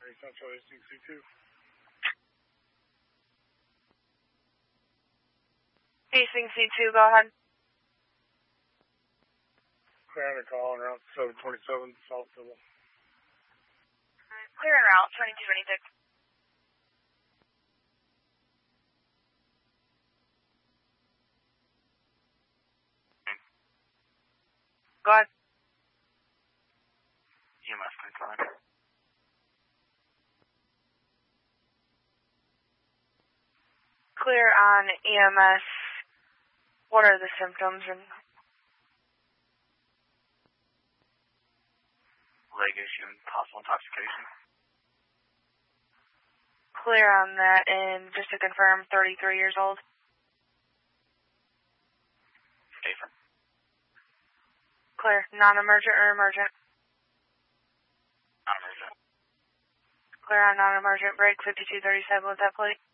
Central Hastings C2. Hastings C2, go ahead. Clear on a call on Route 727, South Civil. Clear en route, 2226. Go ahead. EMS confirmed. Clear on EMS. What are the symptoms? And leg issue and possible intoxication. Clear on that, and just to confirm, 33 years old. Safer. Clear. Non-emergent or emergent? Non-emergent. Clear on non-emergent. Break 5237 with that plate.